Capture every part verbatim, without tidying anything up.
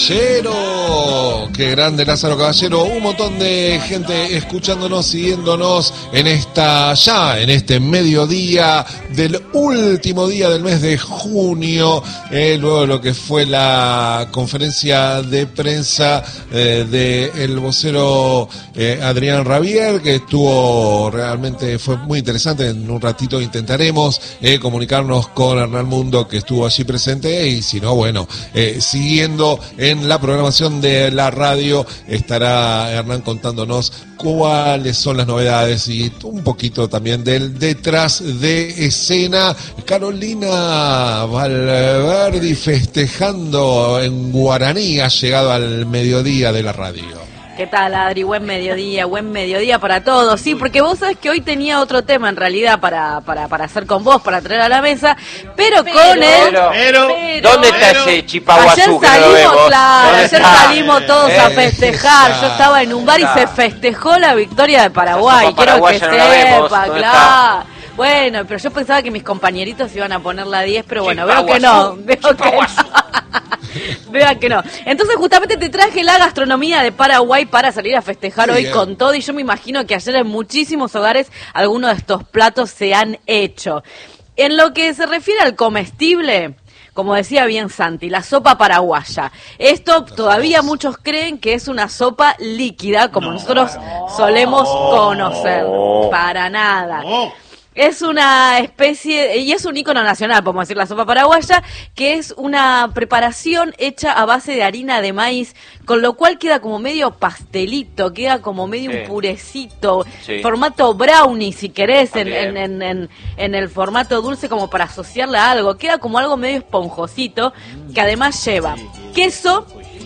Caballero, qué grande Lázaro Caballero, un montón de gente escuchándonos, siguiéndonos en esta, ya en este mediodía del último día del mes de junio, eh, luego de lo que fue la conferencia de prensa eh, del vocero eh, Adrián Rabier, que estuvo realmente, fue muy interesante. En un ratito intentaremos eh, comunicarnos con Hernán Mundo, que estuvo allí presente, y si no, bueno, eh, siguiendo en la programación de la radio estará Hernán contándonos cuáles son las novedades y un poquito también del detrás de escena. Carolina Valverdi festejando en guaraní, ha llegado al mediodía de la radio. ¿Qué tal, Adri? Buen mediodía, buen mediodía para todos. Sí, porque vos sabés que hoy tenía otro tema en realidad para, para, para hacer con vos, para traer a la mesa, pero, pero con él... Pero, pero, pero, ¿dónde está pero, ese chipaguazú que no lo salimos, vemos? claro, ayer está? salimos todos eh, a festejar. Yo estaba en un bar y se festejó la victoria de Paraguay. Quiero que sepa, claro. Está? Bueno, pero yo pensaba que mis compañeritos iban a poner la diez, pero bueno, veo que no. Veo que no. Vean que no. Entonces justamente te traje la gastronomía de Paraguay para salir a festejar sí, hoy bien. Con todo, y yo me imagino que ayer en muchísimos hogares algunos de estos platos se han hecho. En lo que se refiere al comestible, como decía bien Santi, la sopa paraguaya. Esto todavía muchos creen que es una sopa líquida, como no. nosotros solemos conocer. Para nada. No. Es una especie, y es un ícono nacional, podemos decir, la sopa paraguaya, que es una preparación hecha a base de harina de maíz, con lo cual queda como medio pastelito, queda como medio sí. un purecito, sí. formato brownie, si querés, en, en, en, en, en el formato dulce, como para asociarle a algo. Queda como algo medio esponjosito, que además lleva queso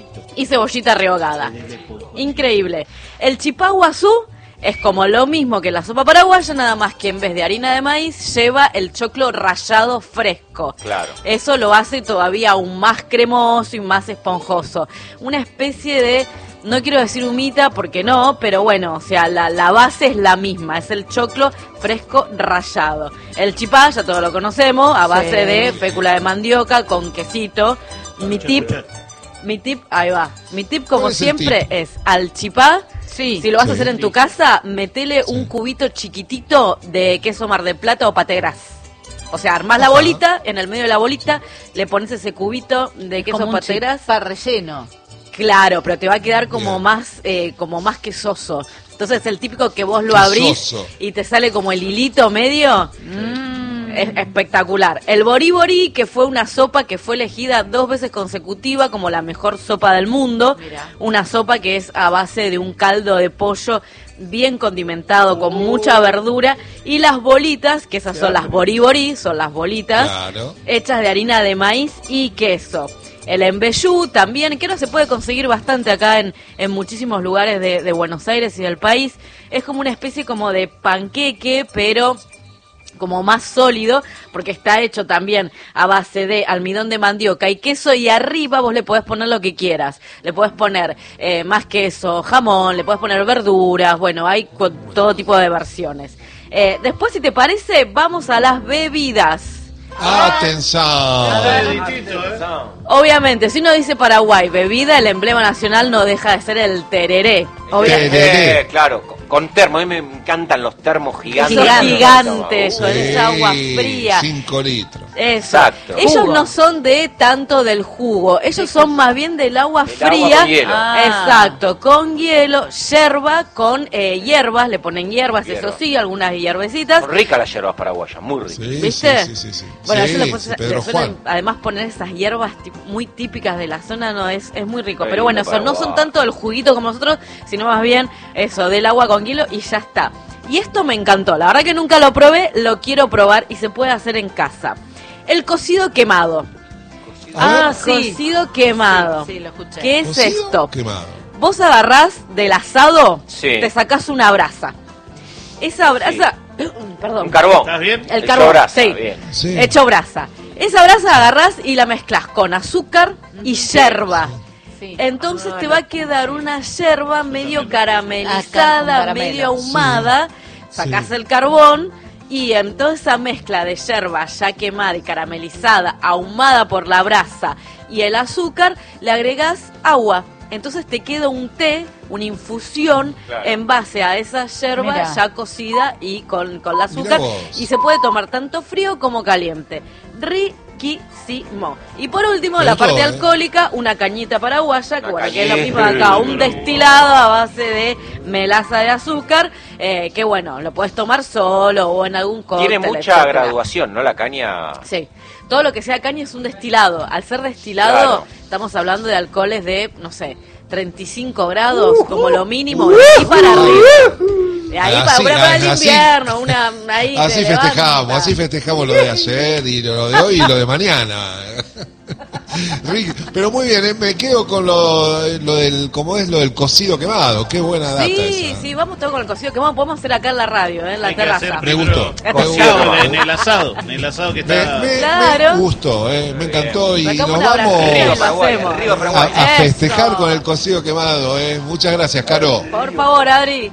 y cebollita rehogada. Increíble. El chipaguazú es como lo mismo que la sopa paraguaya, nada más que en vez de harina de maíz lleva el choclo rallado fresco. Claro. Eso lo hace todavía aún más cremoso y más esponjoso. Una especie de, no quiero decir humita porque no, pero bueno, o sea, la, la base es la misma, es el choclo fresco rallado. El chipá, ya todos lo conocemos, a base sí. de fécula de mandioca con quesito. Mi tip, mi tip, ahí va, mi tip como siempre es al chipá. Sí. Si lo vas sí. a hacer en tu casa, metele sí. un cubito chiquitito de queso Mar del Plata o Pate Gras. O sea, armás la bolita, en el medio de la bolita le pones ese cubito de queso como Pate Gras. Para relleno. Claro, pero te va a quedar como yeah. más eh, como más quesoso. Entonces es el típico que vos lo abrís quesoso. Y te sale como el hilito medio. Mm. Es espectacular. El Borí Borí, que fue una sopa que fue elegida dos veces consecutiva como la mejor sopa del mundo. Mirá. Una sopa que es a base de un caldo de pollo bien condimentado, con uh. mucha verdura. Y las bolitas, que esas claro. son las Borí Borí, son las bolitas claro. hechas de harina de maíz y queso. El embellú también, que no se puede conseguir bastante acá en, en muchísimos lugares de, de Buenos Aires y del país. Es como una especie como de panqueque, pero como más sólido, porque está hecho también a base de almidón de mandioca y queso, y arriba vos le podés poner lo que quieras. Le podés poner eh, más queso, jamón, le podés poner verduras, bueno, hay con todo tipo de versiones. Eh, después, si te parece, vamos a las bebidas. Atención. Obviamente, si uno dice Paraguay, bebida, el emblema nacional no deja de ser el tereré. Obviamente. Eh, claro, con termo, a mí me encantan los termos gigantes. Gigante, gigante eso, sí. Es agua fría. Cinco litros. Eso. Exacto. Ellos jugo. No son de tanto del jugo, ellos son más bien del agua del fría. Agua con hielo. Ah. Exacto, con hielo, yerba, con eh, hierbas, le ponen hierbas, Hierba. Eso sí, algunas hierbecitas. Son ricas las hierbas paraguayas, muy ricas. Sí, ¿viste? Sí, sí, sí, sí. Bueno, sí, eso le puse, sí, Pedro le suelen, Juan. además poner esas hierbas muy típicas de la zona, no es, es muy rico. Qué Pero bueno, eso, no son tanto del juguito como nosotros, sino más bien eso, del agua con hielo y ya está. Y esto me encantó, la verdad que nunca lo probé, lo quiero probar y se puede hacer en casa. El cocido quemado. Ah, sí. Cocido quemado. Sí, sí, lo escuché. ¿Qué es esto? Quemado. Vos agarrás del asado, sí. te sacás una brasa. Esa brasa... Sí. Perdón. Un carbón. ¿Estás bien? El carbón, brasa, sí. Bien. sí. Hecho brasa. Esa brasa agarrás y la mezclás con azúcar y yerba. Sí. Entonces te va a quedar una yerba medio caramelizada, ah, medio ahumada. Sí. Sacás sí. el carbón Y en toda esa mezcla de yerba ya quemada y caramelizada, ahumada por la brasa y el azúcar, le agregás agua. Entonces te queda un té, una infusión, claro, en base a esa yerba Mirá. ya cocida y con, con el azúcar. Y se puede tomar tanto frío como caliente. Riquísimo. Y por último, Pero la parte todo, alcohólica, ¿eh? una cañita paraguaya, que, bueno, que es lo mismo de acá, un destilado a base de melaza de azúcar, eh, que bueno, lo puedes tomar solo o en algún cóctel. Tiene mucha etcétera. graduación, ¿no? La caña. Sí. Todo lo que sea caña es un destilado. Al ser destilado, claro, estamos hablando de alcoholes de, no sé, treinta y cinco grados, uh, como lo mínimo, uh, y para uh, arriba. De ahí así, para, para el así, invierno, una ahí Así festejamos, así festejamos lo de ayer y lo de hoy y lo de mañana. Pero muy bien, ¿eh? Me quedo con lo, lo del, ¿cómo es? Lo del cocido quemado, qué buena data. Sí, esa. sí, vamos todo con el cocido quemado, podemos hacer acá en la radio, ¿eh? En la Hay terraza. Me gustó. Cocido en el asado, en el asado que está. Me, me, claro. me gustó, ¿eh? Me encantó y nos vamos a, a festejar Eso. con el cocido quemado, ¿eh? Muchas gracias, Caro. Por favor, Adri.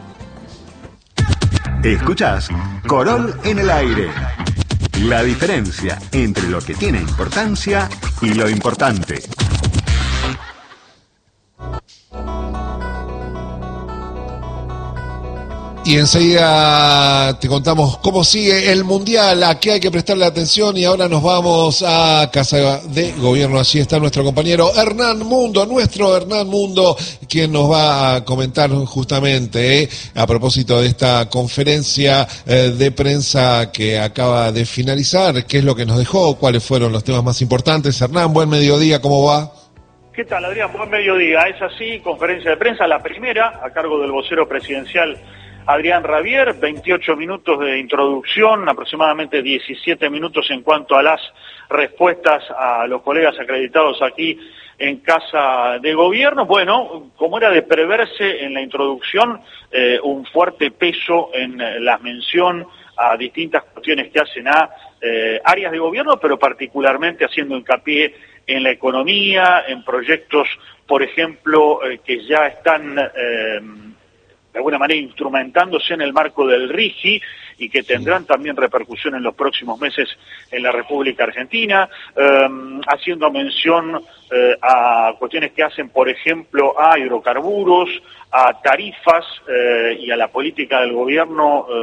Escuchás Corol en el aire. La diferencia entre lo que tiene importancia y lo importante. Y enseguida te contamos cómo sigue el Mundial, a qué hay que prestarle atención, y ahora nos vamos a Casa de Gobierno. Allí está nuestro compañero Hernán Mundo, nuestro Hernán Mundo, quien nos va a comentar justamente eh, a propósito de esta conferencia eh, de prensa que acaba de finalizar, qué es lo que nos dejó, cuáles fueron los temas más importantes. Hernán, buen mediodía, ¿cómo va? ¿Qué tal, Adrián? Buen mediodía. Es así, conferencia de prensa, la primera, a cargo del vocero presidencial Adrián Rabier, veintiocho minutos de introducción, aproximadamente diecisiete minutos en cuanto a las respuestas a los colegas acreditados aquí en Casa de Gobierno. Bueno, como era de preverse en la introducción, eh, un fuerte peso en la mención a distintas cuestiones que hacen a eh, áreas de gobierno, pero particularmente haciendo hincapié en la economía, en proyectos, por ejemplo, eh, que ya están Eh, de alguna manera instrumentándose en el marco del RIGI y que tendrán también repercusión en los próximos meses en la República Argentina, eh, haciendo mención eh, a cuestiones que hacen, por ejemplo, a hidrocarburos, a tarifas eh, y a la política del gobierno eh,